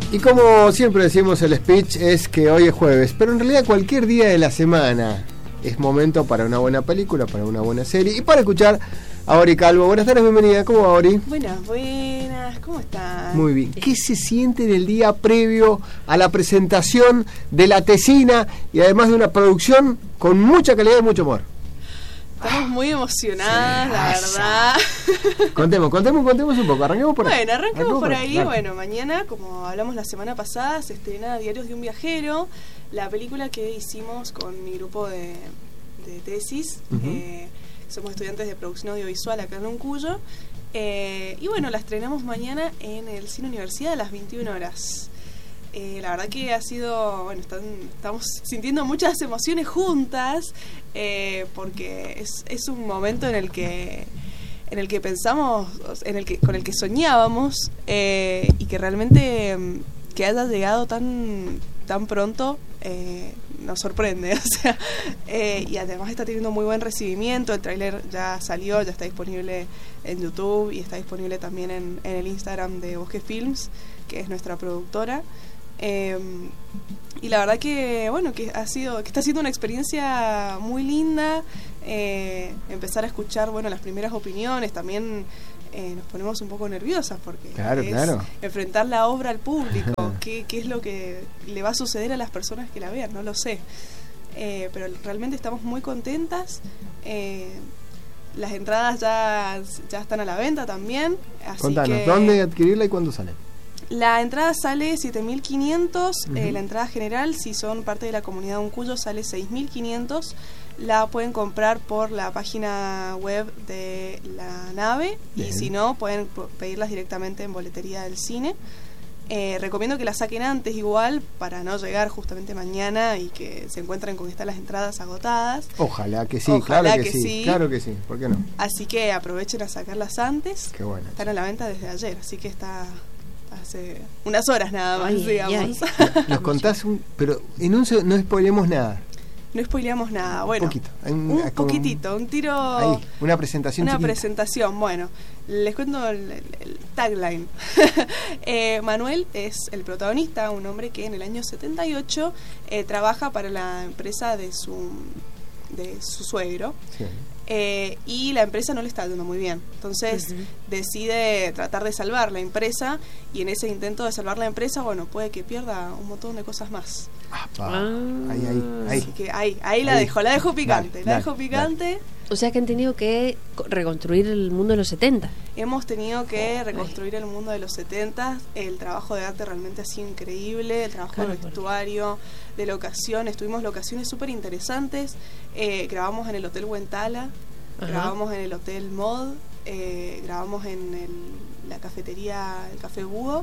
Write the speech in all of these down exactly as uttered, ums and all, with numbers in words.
Y como siempre decimos, el speech es que hoy es jueves, pero en realidad cualquier día de la semana es momento para una buena película, para una buena serie y para escuchar a Ori Calvo. Buenas tardes, bienvenida. ¿Cómo va, Ori? Buenas, buenas. ¿Cómo estás? Muy bien. ¿Qué se siente en el día previo a la presentación de La Tesina y además de una producción con mucha calidad y mucho humor? Estamos muy emocionadas, sí, la verdad. Contemos, contemos, contemos un poco. Arranquemos por ahí. Bueno, arranquemos, arranquemos por ahí. Claro. Bueno, mañana, como hablamos la semana pasada, se estrena Diarios de un viajero, la película que hicimos con mi grupo de, de tesis. Uh-huh. eh, somos estudiantes de producción audiovisual acá en Uncuyo. Eh, y bueno, la estrenamos mañana en el Cine Universidad a las veintiuna horas. Eh, la verdad que ha sido, bueno, están, estamos sintiendo muchas emociones juntas, eh, porque es, es un momento en el que en el que pensamos, en el que con el que soñábamos, eh, y que realmente que haya llegado tan tan pronto eh, nos sorprende, o sea, eh, y además está teniendo muy buen recibimiento. El tráiler ya salió, ya está disponible en YouTube y está disponible también en, en el Instagram de Bosque Films, que es nuestra productora. Eh, y la verdad que bueno que ha sido que está siendo una experiencia muy linda, eh, empezar a escuchar bueno las primeras opiniones. También eh, nos ponemos un poco nerviosas porque claro, es claro. enfrentar la obra al público. ¿Qué, qué es lo que le va a suceder a las personas que la vean? No lo sé, eh, pero realmente estamos muy contentas. eh, las entradas ya, ya están a la venta también, así Contanos, que, ¿dónde adquirirla y cuándo sale? La entrada sale siete mil quinientos, uh-huh. eh, la entrada general, si son parte de la comunidad de Uncuyo, sale seis mil quinientos. La pueden comprar por la página web de la nave. Bien. Y si no, pueden pedirlas directamente en boletería del cine. Eh, recomiendo que la saquen antes igual, para no llegar justamente mañana y que se encuentren con que están las entradas agotadas. Ojalá que sí, Ojalá claro que, que sí, sí. Claro que sí, ¿por qué no? Así que aprovechen a sacarlas antes. Qué bueno. Están a la venta desde ayer, así que está... hace unas horas nada más, ay, digamos. Ay. Nos contás, un, pero en un no spoilemos nada. No spoileamos nada, bueno. Un poquito. Un, un poquitito, un tiro... Ahí, una presentación Una chiquita. presentación, bueno. Les cuento el, el, el tagline. eh, Manuel es el protagonista, un hombre que en el año setenta y ocho eh, trabaja para la empresa de su, de su suegro. Sí. Eh, y la empresa no le está yendo muy bien, entonces uh-huh. decide tratar de salvar la empresa, y en ese intento de salvar la empresa, bueno, puede que pierda un montón de cosas más. Ah, ahí, ahí, ahí. Así que ahí, ahí la ahí. dejo, la dejo picante, dale, la dejo dale, picante. Dale. O sea que han tenido que reconstruir el mundo de los setenta. Hemos tenido que reconstruir el mundo de los setenta. El trabajo de arte realmente ha sido increíble, el trabajo claro, de vestuario, de locaciones. Tuvimos locaciones súper interesantes. Eh, grabamos en el Hotel Huentala, ajá. grabamos en el Hotel Mod, eh, grabamos en el, la cafetería, el Café Búho.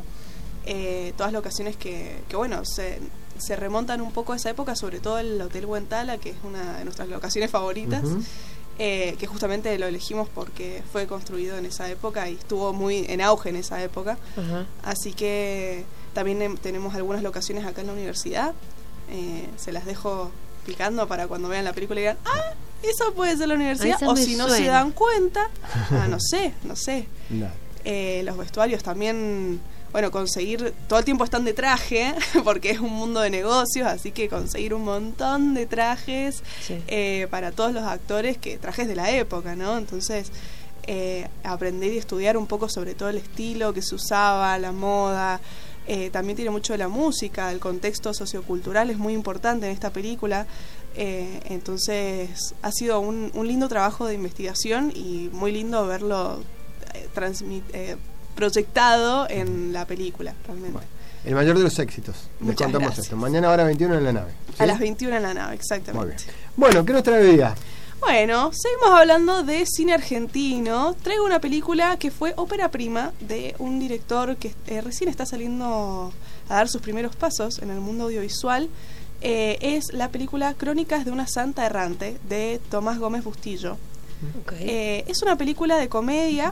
Eh, todas locaciones que, que bueno, se, se remontan un poco a esa época, sobre todo el Hotel Huentala, que es una de nuestras locaciones favoritas. Uh-huh. Eh, que justamente lo elegimos porque fue construido en esa época y estuvo muy en auge en esa época. Uh-huh. Así que también eh, tenemos algunas locaciones acá en la universidad. Eh, se las dejo picando para cuando vean la película y digan, ah, eso puede ser la universidad. O si no suena. Se dan cuenta, ah, no sé, no sé. No. Eh, los vestuarios también... Bueno, conseguir, todo el tiempo están de traje, porque es un mundo de negocios, así que conseguir un montón de trajes sí. eh, para todos los actores, que trajes de la época, ¿no? Entonces, eh, aprender y estudiar un poco sobre todo el estilo que se usaba, la moda, eh, también tiene mucho de la música, el contexto sociocultural es muy importante en esta película, eh, entonces ha sido un, un lindo trabajo de investigación y muy lindo verlo eh, transmitir. Eh, proyectado en la película, realmente. Bueno, el mayor de los éxitos. Les Muchas contamos gracias. esto. Mañana ahora veintiuno en la nave. ¿Sí? A las veintiuna en la nave, exactamente. Muy bien. Bueno, ¿qué nos trae hoy día? Bueno, seguimos hablando de cine argentino. Traigo una película que fue ópera prima de un director que eh, recién está saliendo a dar sus primeros pasos en el mundo audiovisual. Eh, es la película Crónicas de una Santa Errante, de Tomás Gómez Bustillo. Okay. Eh, es una película de comedia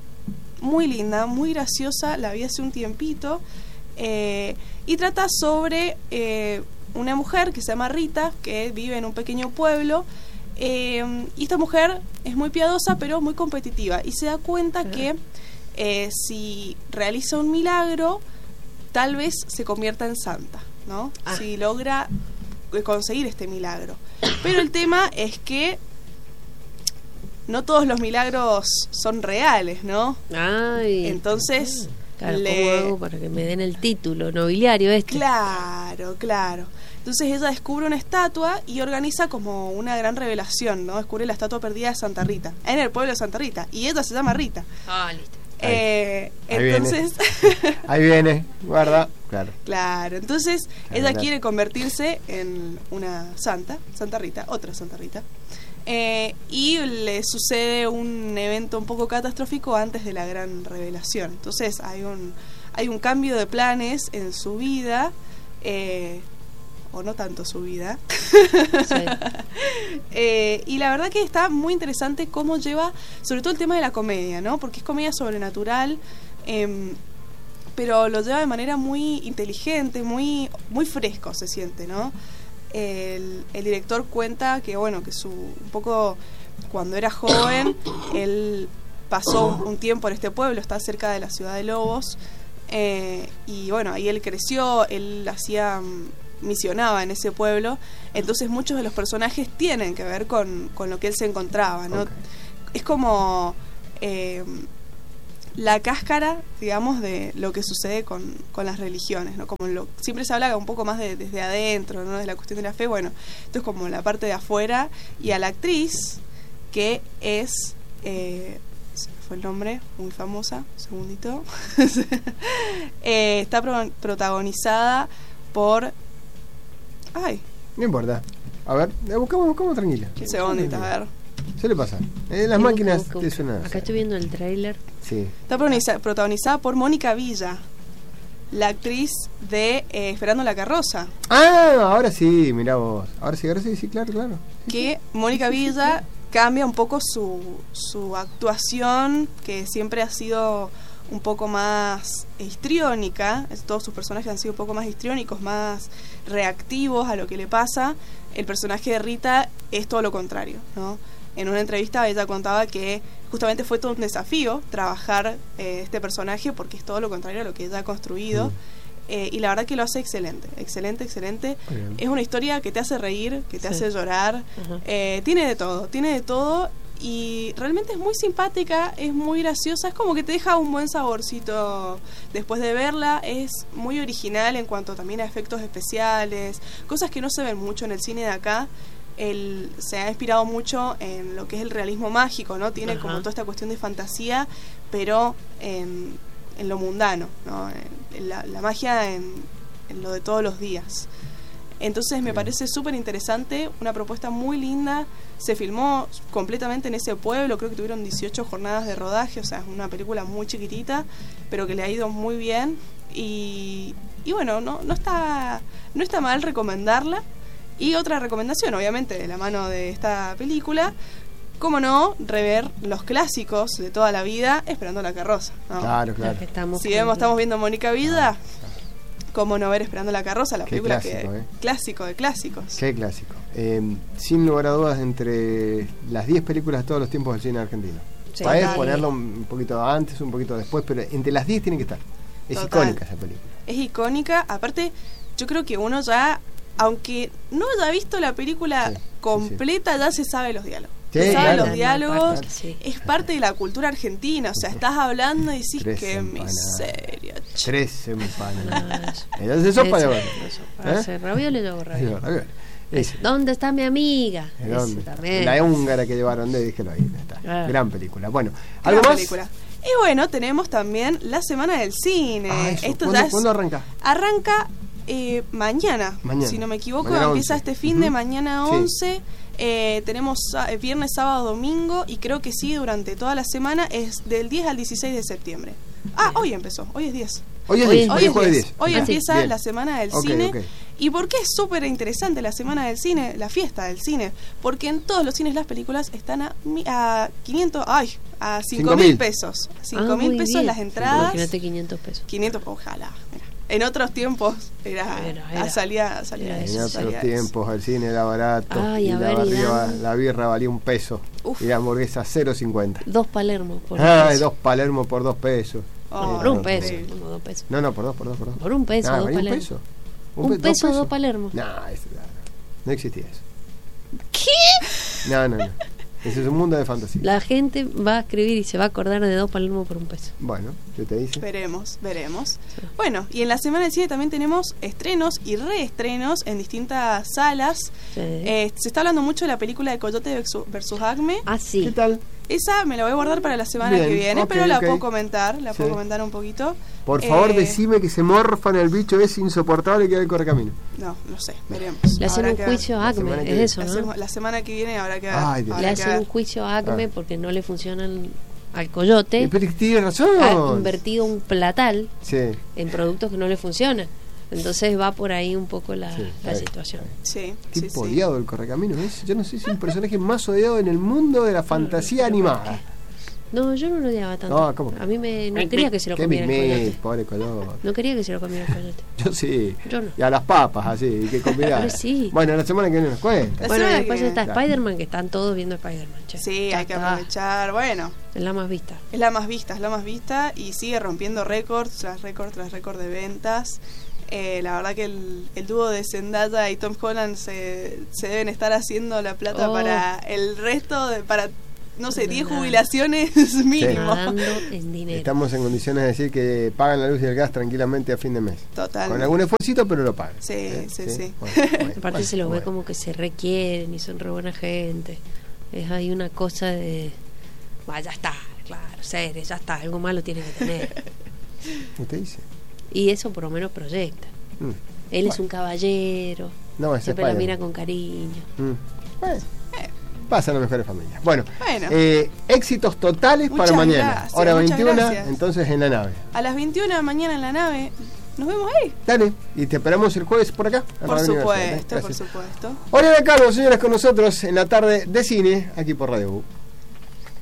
muy linda, muy graciosa, la vi hace un tiempito, eh, y trata sobre eh, una mujer que se llama Rita, que vive en un pequeño pueblo, eh, y esta mujer es muy piadosa pero muy competitiva, y se da cuenta uh-huh. que eh, si realiza un milagro tal vez se convierta en santa, ¿no? Ah. Si logra conseguir este milagro. Pero el tema es que no todos los milagros son reales, ¿no? Ay. Entonces, Claro, le... ¿cómo hago para que me den el título nobiliario este? Claro, claro. Entonces ella descubre una estatua y organiza como una gran revelación, ¿no? Descubre la estatua perdida de Santa Rita, en el pueblo de Santa Rita, y ella se llama Rita. Ah, listo. Eh, Ahí entonces, viene. Ahí viene, guarda, claro. claro, entonces Claro, ella claro. quiere convertirse en una santa, Santa Rita, otra Santa Rita. Eh, y le sucede un evento un poco catastrófico antes de la gran revelación. Entonces hay un hay un cambio de planes en su vida, eh, o no tanto su vida. Sí. eh, y la verdad que está muy interesante cómo lleva, sobre todo el tema de la comedia, ¿no? Porque es comedia sobrenatural, eh, pero lo lleva de manera muy inteligente, muy muy fresco se siente, ¿no? El, el director cuenta que, bueno, que su un poco cuando era joven, él pasó un, un tiempo en este pueblo, está cerca de la ciudad de Lobos, eh, y bueno, ahí él creció, él hacía, misionaba en ese pueblo, entonces muchos de los personajes tienen que ver con, con lo que él se encontraba, ¿no? Okay. Es como... Eh, la cáscara, digamos, de lo que sucede con, con las religiones, ¿no? Como lo, siempre se habla un poco más de, desde adentro, ¿no? De la cuestión de la fe. Bueno, esto es como la parte de afuera. Y a la actriz, que es, eh, se me fue el nombre, muy famosa, un segundito, eh, está pro, protagonizada por... Ay, No importa. A ver, eh, buscamos, buscamos tranquila. un segundito, a ver. Se le pasa. Eh, las Tengo máquinas que buscar. te suenan. Acá estoy viendo el tráiler. Sí. Está protagoniza- protagonizada por Mónica Villa, la actriz de eh, Esperando la carroza. Ah, ahora sí, mirá vos. Ahora sí, ahora sí, sí, claro, claro. Que Mónica Villa cambia un poco su, su actuación, que siempre ha sido un poco más histriónica. Todos sus personajes han sido un poco más histriónicos, más reactivos a lo que le pasa. El personaje de Rita es todo lo contrario, ¿no? En una entrevista ella contaba que justamente fue todo un desafío trabajar eh, este personaje, porque es todo lo contrario a lo que ella ha construido. Mm. Eh, y la verdad que lo hace excelente, excelente, excelente. Muy bien. Es una historia que te hace reír, que te Sí. hace llorar. Ajá. Eh, tiene de todo, tiene de todo. Y realmente es muy simpática, es muy graciosa, es como que te deja un buen saborcito después de verla. Es muy original en cuanto también a efectos especiales, cosas que no se ven mucho en el cine de acá. Él se ha inspirado mucho en lo que es el realismo mágico, ¿no? Tiene Ajá. como toda esta cuestión de fantasía, pero en, en lo mundano, ¿no? En, en la, la magia en, en lo de todos los días. Entonces me Bien. parece súper interesante, una propuesta muy linda. Se filmó completamente en ese pueblo, creo que tuvieron dieciocho jornadas de rodaje, o sea, es una película muy chiquitita, pero que le ha ido muy bien. Y, y bueno, no, no, está, no está mal recomendarla. Y otra recomendación, obviamente, de la mano de esta película, cómo no, rever los clásicos de toda la vida, Esperando la carroza, ¿no? Claro, claro. Acá estamos Si con- vemos, estamos viendo Mónica Vida, Ah, cómo no ver Esperando la carroza, la Qué película clásico, que eh. clásico de clásicos. Qué clásico. Eh, sin lugar a dudas, entre las diez películas de todos los tiempos del cine argentino. Sí. Podés Total. ponerlo un poquito antes, un poquito después, pero entre las diez tiene que estar. Es Total. icónica esa película. Es icónica, aparte yo creo que uno ya, aunque no haya visto la película Sí, sí, completa, ya se sabe los diálogos. Sí, se sabe claro. los Claro, diálogos, parte, sí. es parte de la cultura argentina, o sea, estás hablando y decís Tres que empanadas. miseria. che. Tres empanadas. Ah, Entonces sopa de ese- huevo. eso, para ¿Eh? hacer ravioles yo hago ravioles. Sí, ravioles. Ese. ¿Dónde está mi amiga? ¿De Ese dónde? también. La húngara que llevaron de, dígelo ahí, ya está. Ah. Gran película. Bueno, Gran ¿algo más? película. Y bueno, tenemos también la Semana del Cine. Ah, eso. Esto ¿Cuándo, ya es- ¿cuándo arranca? arranca eh, mañana, Mañana. si no me equivoco, Mañana empieza once. este fin de Ujú. mañana Sí. once. Eh, tenemos sa- eh, viernes, sábado, domingo y creo que sí, durante toda la semana es del diez al dieciséis de septiembre. Ah, hoy empezó, hoy es diez. Hoy es Hoy diez, es hoy Hoy es es jueves diez. diez. Hoy Ah, sí. empieza Bien. la Semana del Ok, Cine. ok. ¿Y por qué es súper interesante la Semana del Cine, la fiesta del cine? Porque en todos los cines las películas están a, mi- a quinientos, ay, a cinco Cinco mil mil. pesos. Ah, cinco mil muy pesos bien. las entradas. Imagínate quinientos pesos. quinientos, ojalá. Mira. En otros tiempos era, Era, era. salía, salía Era eso, En otros salía tiempos el cine era barato. Ay, y a la, ver, y barriga- dan- la birra valía un peso. Uf. Y la hamburguesa cero cincuenta. Dos Palermo por Ah, peso. dos Palermo por dos pesos. Oh, por un peso, sí. como dos pesos. No, no, por dos, por dos, por dos. Por un peso, Ah, dos ¿un Palermo. peso? Un, pe- peso, dos dos Palermo. No, eso, no existía eso. ¿Qué? No, no, no. Ese es un mundo de fantasía. La gente va a escribir y se va a acordar de dos Palermo por un peso. Bueno, ¿qué te dice? Veremos, veremos. Bueno, y en la semana del cine también tenemos estrenos y reestrenos en distintas salas. Sí. Eh, se está hablando mucho de la película de Coyote versus, versus Acme. Ah, sí. ¿Qué tal? Esa me la voy a guardar para la semana Bien, que viene, ok, pero la ok. puedo comentar, la Sí. puedo comentar un poquito. Por favor, Eh, decime que se morfan el bicho, es insoportable que hay correcamino. No, no sé, veremos. Le hacen Habrá un que juicio La a semana Acme, que es eso, ver. ¿no? Hacemos- La semana que viene habrá que ver. Ay, Dios. habrá Le que hacen ver. un juicio a Acme Ah. porque no le funcionan al Coyote. Eh, Pero tiene razón. Ha invertido un platal Sí. en productos que no le funcionan. Entonces va por ahí un poco la, Sí, la ahí, situación. ahí. Sí, Qué sí, sí. odiado el correcamino es. Yo no sé si es un personaje más odiado en el mundo de la fantasía animada. No, yo no lo odiaba tanto. No, ¿cómo? A mí me, no quería que se lo Qué comiera el mimí, Coyote. pobre Coyote. No quería que se lo comiera el Coyote. Yo sí. Yo no. Y a las papas, así, que combinar. Pero sí. Bueno, la semana que viene nos cuenta. La Bueno, y semana después que está viene. Spider-Man, que están todos viendo Spider-Man. che. Sí, Ya hay que está. aprovechar. Bueno, Es la más vista. es la más vista, es la más vista y sigue rompiendo récords tras récord tras récord de ventas. Eh, la verdad que el, el dúo de Zendaya y Tom Holland se, se deben estar haciendo la plata Oh. para el resto, de, para, no sé, diez Nada. jubilaciones mínimo. Nadando en dinero. Estamos en condiciones de decir que pagan la luz y el gas tranquilamente a fin de mes. Total. Con algún esfuerzo, pero lo pagan. Sí, ¿Eh? sí, sí. Bueno, bueno, Aparte bueno, se los ve bueno. como que se requieren y son re buena gente. Es ahí una cosa de... Va, ya está, claro, serio, ya está, algo malo tiene que tener. ¿Usted dice? Y eso por lo menos proyecta. Mm. Él es Bueno. un caballero, No, es siempre la Spider-Man. mira con cariño. Mm. Bueno, pasa en las mejores familias. Bueno, Bueno. eh, éxitos totales Muchas para mañana. gracias, Hora muchas veintiuna, gracias. entonces en la nave. A las veintiuna mañana en la nave. Nos vemos ahí. Dale, y te esperamos el jueves por acá. en Por Radio Universidad, ¿eh? supuesto, por Gracias. supuesto. Oriana Carlos, señores, con nosotros en la tarde de cine, aquí por Radio U.